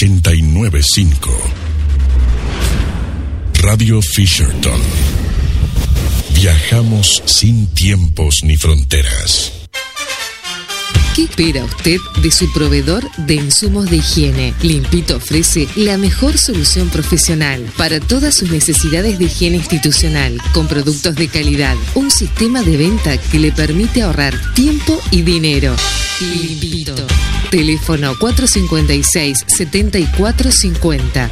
89.5. Radio Fisherton. Viajamos sin tiempos ni fronteras. ¿Qué espera usted de su proveedor de insumos de higiene? Limpito ofrece la mejor solución profesional para todas sus necesidades de higiene institucional, con productos de calidad. Un sistema de venta que le permite ahorrar tiempo y dinero. Limpito. Teléfono 456-7450.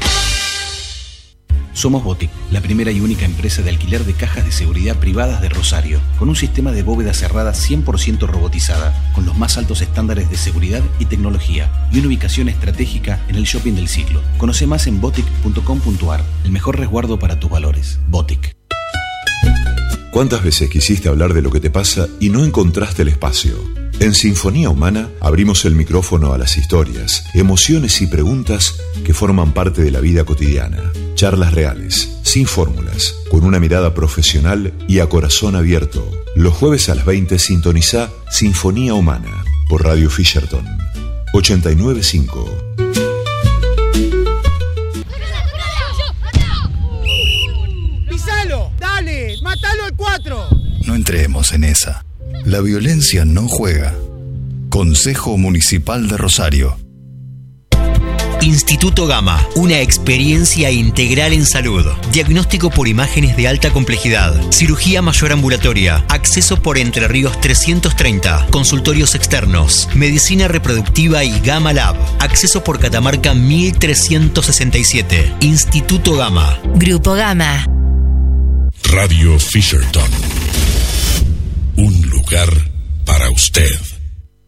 Somos Botic, la primera y única empresa de alquiler de cajas de seguridad privadas de Rosario, con un sistema de bóveda cerrada 100% robotizada, con los más altos estándares de seguridad y tecnología, y una ubicación estratégica en el shopping del siglo. Conoce más en botic.com.ar, el mejor resguardo para tus valores. Botic. ¿Cuántas veces quisiste hablar de lo que te pasa y no encontraste el espacio? En Sinfonía Humana abrimos el micrófono a las historias, emociones y preguntas que forman parte de la vida cotidiana. Charlas reales, sin fórmulas, con una mirada profesional y a corazón abierto. Los jueves a las 20 sintoniza Sinfonía Humana por Radio Fisherton 89.5. ¡Pisalo! ¡Dale! ¡Mátalo al 4! No entremos en esa. La violencia no juega. Consejo Municipal de Rosario. Instituto Gama, una experiencia integral en salud. Diagnóstico por imágenes de alta complejidad. Cirugía mayor ambulatoria. Acceso por Entre Ríos 330. Consultorios externos. Medicina reproductiva y Gama Lab. Acceso por Catamarca 1367. Instituto Gama. Grupo Gama. Radio Fisherton. Un lugar para usted.